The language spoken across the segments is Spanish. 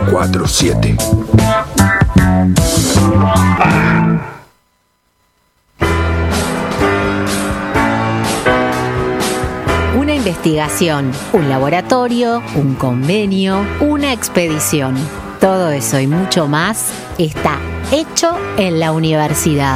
24/7. Una investigación, un laboratorio, un convenio, una expedición. Todo eso y mucho más está hecho en la universidad.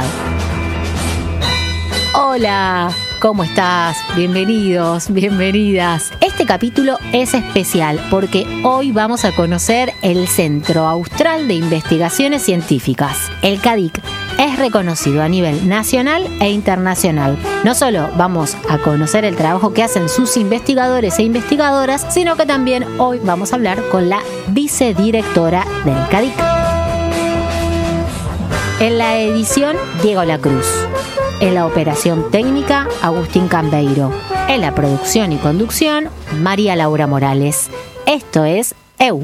Hola, ¿cómo estás? Bienvenidos, bienvenidas. Este capítulo es especial porque hoy vamos a conocer el Centro Austral de Investigaciones Científicas, el CADIC. Es reconocido a nivel nacional e internacional. No solo vamos a conocer el trabajo que hacen sus investigadores e investigadoras, sino que también hoy vamos a hablar con la vicedirectora del CADIC. En la edición, Diego Lacruz. En la operación técnica, Agustín Cambeiro. En la producción y conducción, María Laura Morales. Esto es EU.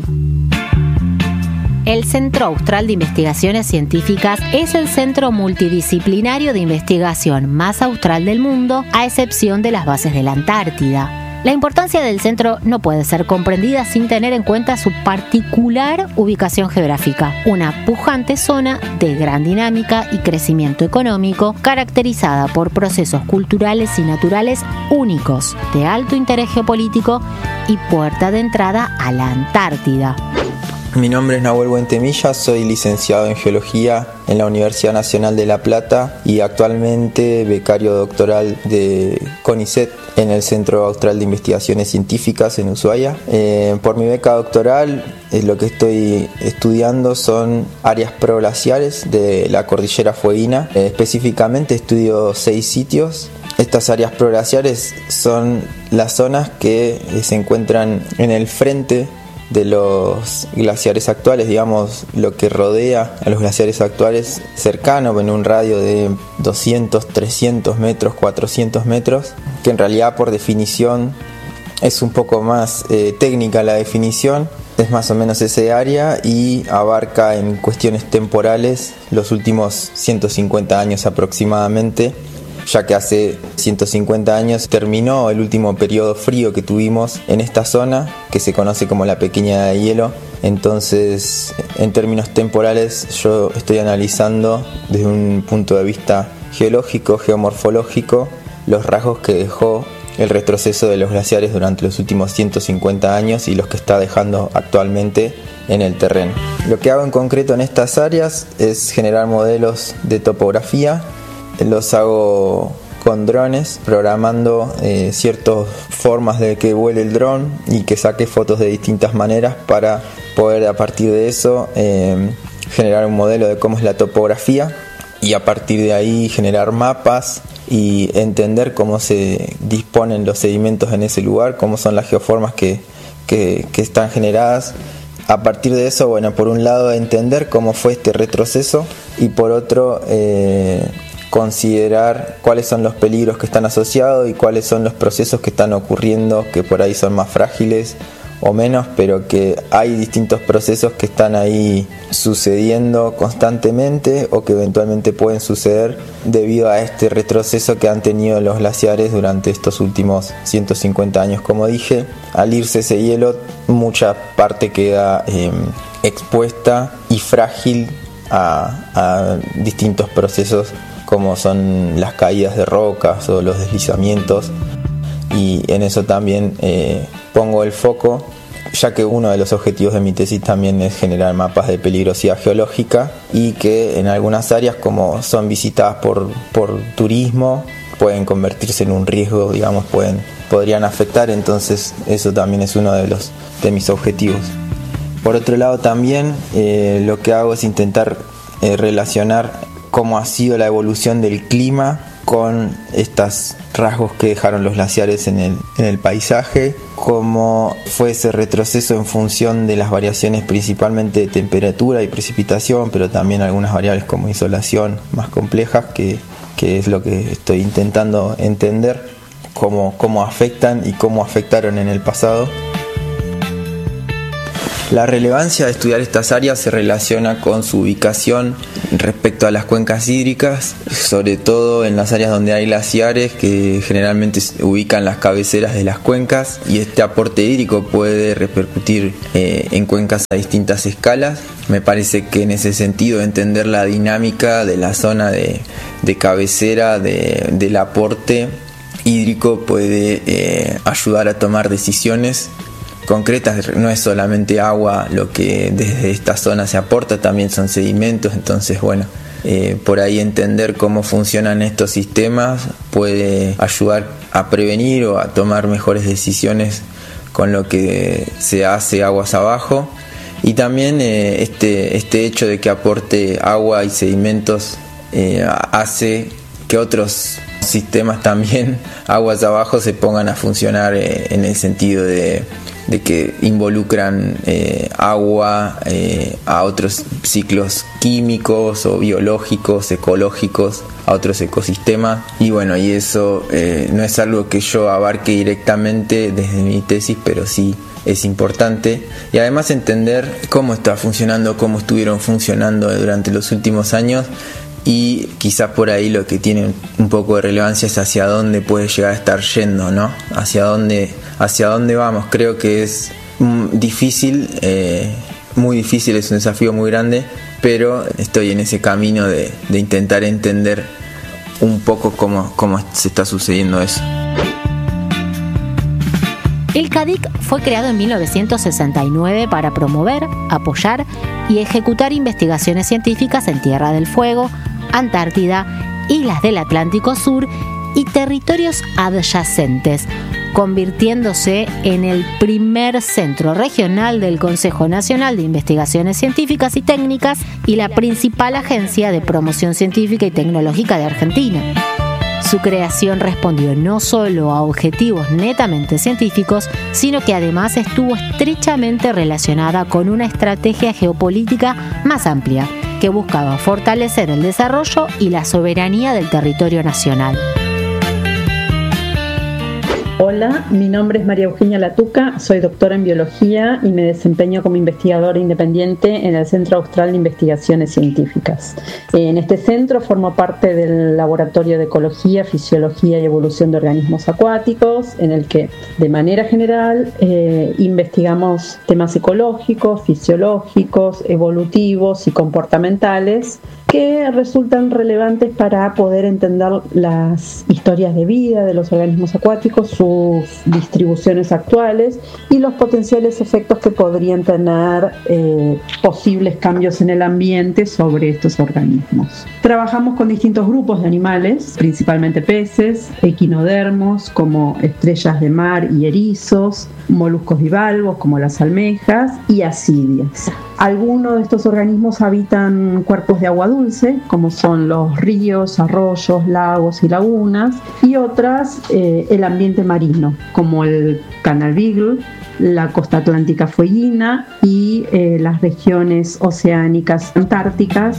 El Centro Austral de Investigaciones Científicas es el centro multidisciplinario de investigación más austral del mundo, a excepción de las bases de la Antártida. La importancia del centro no puede ser comprendida sin tener en cuenta su particular ubicación geográfica, una pujante zona de gran dinámica y crecimiento económico, caracterizada por procesos culturales y naturales únicos, de alto interés geopolítico y puerta de entrada a la Antártida. Mi nombre es Nahuel Buentemilla, soy licenciado en Geología en la Universidad Nacional de La Plata y actualmente becario doctoral de CONICET en el Centro Austral de Investigaciones Científicas en Ushuaia. Por mi beca doctoral, lo que estoy estudiando son áreas proglaciares de la cordillera fueguina. Específicamente estudio 6 sitios. Estas áreas proglaciares son las zonas que se encuentran en el frente de los glaciares actuales, digamos, lo que rodea a los glaciares actuales cercano, en un radio de 200, 300 metros, 400 metros, que en realidad por definición es un poco más técnica la definición, es más o menos ese área y abarca en cuestiones temporales los últimos 150 años aproximadamente, ya que hace 150 años terminó el último periodo frío que tuvimos en esta zona, que se conoce como la Pequeña Edad de Hielo. Entonces, en términos temporales, yo estoy analizando desde un punto de vista geológico, geomorfológico, los rasgos que dejó el retroceso de los glaciares durante los últimos 150 años y los que está dejando actualmente en el terreno. Lo que hago en concreto en estas áreas es generar modelos de topografía. Los hago con drones, programando ciertas formas de que vuele el dron y que saque fotos de distintas maneras para poder a partir de eso generar un modelo de cómo es la topografía y a partir de ahí generar mapas y entender cómo se disponen los sedimentos en ese lugar, cómo son las geoformas que están generadas. A partir de eso, bueno, por un lado entender cómo fue este retroceso y por otro considerar cuáles son los peligros que están asociados y cuáles son los procesos que están ocurriendo, que por ahí son más frágiles o menos, pero que hay distintos procesos que están ahí sucediendo constantemente o que eventualmente pueden suceder debido a este retroceso que han tenido los glaciares durante estos últimos 150 años. Como dije, al irse ese hielo, mucha parte queda expuesta y frágil a distintos procesos como son las caídas de rocas o los deslizamientos, y en eso también pongo el foco, ya que uno de los objetivos de mi tesis también es generar mapas de peligrosidad geológica y que en algunas áreas, como son visitadas por turismo, pueden convertirse en un riesgo, digamos, podrían afectar. Entonces eso también es uno de mis objetivos. Por otro lado también lo que hago es intentar relacionar cómo ha sido la evolución del clima con estos rasgos que dejaron los glaciares en el paisaje, cómo fue ese retroceso en función de las variaciones principalmente de temperatura y precipitación, pero también algunas variables como insolación más complejas, que es lo que estoy intentando entender, cómo afectan y cómo afectaron en el pasado. La relevancia de estudiar estas áreas se relaciona con su ubicación respecto a las cuencas hídricas, sobre todo en las áreas donde hay glaciares que generalmente se ubican las cabeceras de las cuencas, y este aporte hídrico puede repercutir en cuencas a distintas escalas. Me parece que en ese sentido entender la dinámica de la zona de cabecera del aporte hídrico puede ayudar a tomar decisiones concretas. No es solamente agua lo que desde esta zona se aporta, también son sedimentos. Entonces, bueno, por ahí entender cómo funcionan estos sistemas puede ayudar a prevenir o a tomar mejores decisiones con lo que se hace aguas abajo. Y también este hecho de que aporte agua y sedimentos hace que otros sistemas también aguas abajo se pongan a funcionar en el sentido de que involucran agua a otros ciclos químicos o biológicos, ecológicos, a otros ecosistemas. Y bueno, y eso no es algo que yo abarque directamente desde mi tesis, pero sí es importante. Y además entender cómo está funcionando, cómo estuvieron funcionando durante los últimos años. Y quizás por ahí lo que tiene un poco de relevancia es hacia dónde puede llegar a estar yendo, ¿no? Hacia dónde vamos. Creo que es difícil, muy difícil, es un desafío muy grande, pero estoy en ese camino de intentar entender un poco cómo se está sucediendo eso. El CADIC fue creado en 1969 para promover, apoyar y ejecutar investigaciones científicas en Tierra del Fuego, Antártida, islas del Atlántico Sur y territorios adyacentes, convirtiéndose en el primer centro regional del Consejo Nacional de Investigaciones Científicas y Técnicas y la principal agencia de promoción científica y tecnológica de Argentina. Su creación respondió no solo a objetivos netamente científicos, sino que además estuvo estrechamente relacionada con una estrategia geopolítica más amplia, que buscaba fortalecer el desarrollo y la soberanía del territorio nacional. Hola, mi nombre es María Eugenia Latuca, soy doctora en biología y me desempeño como investigadora independiente en el Centro Austral de Investigaciones Científicas. En este centro formo parte del Laboratorio de Ecología, Fisiología y Evolución de Organismos Acuáticos, en el que de manera general investigamos temas ecológicos, fisiológicos, evolutivos y comportamentales que resultan relevantes para poder entender las historias de vida de los organismos acuáticos, sus distribuciones actuales y los potenciales efectos que podrían tener posibles cambios en el ambiente sobre estos organismos. Trabajamos con distintos grupos de animales, principalmente peces, equinodermos como estrellas de mar y erizos, moluscos bivalvos como las almejas y ascidias. Algunos de estos organismos habitan cuerpos de agua dulce, como son los ríos, arroyos, lagos y lagunas, y otras el ambiente marino, como el Canal Beagle, la costa atlántica fueguina y las regiones oceánicas antárticas.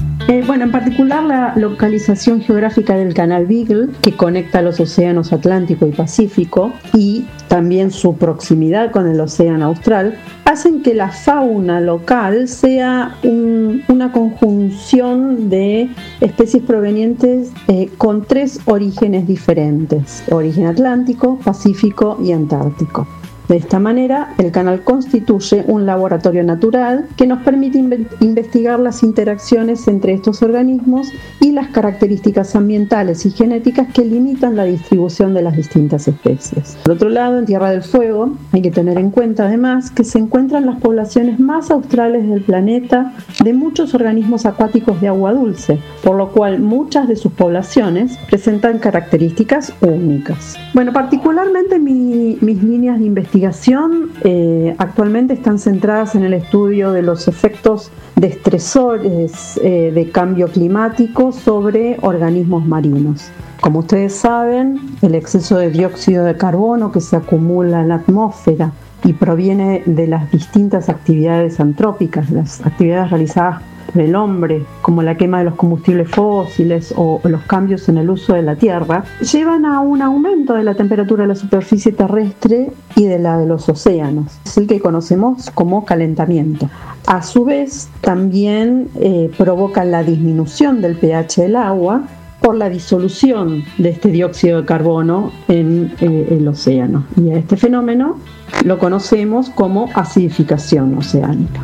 En particular la localización geográfica del Canal Beagle, que conecta los océanos Atlántico y Pacífico, y también su proximidad con el océano Austral, hacen que la fauna local sea una conjunción de especies provenientes con tres orígenes diferentes: origen atlántico, pacífico y antártico. De esta manera, el canal constituye un laboratorio natural que nos permite investigar las interacciones entre estos organismos y las características ambientales y genéticas que limitan la distribución de las distintas especies. Por otro lado, en Tierra del Fuego hay que tener en cuenta además que se encuentran las poblaciones más australes del planeta de muchos organismos acuáticos de agua dulce, por lo cual muchas de sus poblaciones presentan características únicas. Particularmente mis líneas de investigación actualmente están centradas en el estudio de los efectos de estresores de cambio climático sobre organismos marinos. Como ustedes saben, el exceso de dióxido de carbono que se acumula en la atmósfera y proviene de las distintas actividades antrópicas, las actividades realizadas por el hombre, como la quema de los combustibles fósiles o los cambios en el uso de la tierra, llevan a un aumento de la temperatura de la superficie terrestre y de la de los océanos. Es el que conocemos como calentamiento. A su vez, también provocan la disminución del pH del agua por la disolución de este dióxido de carbono en el océano. Y a este fenómeno lo conocemos como acidificación oceánica.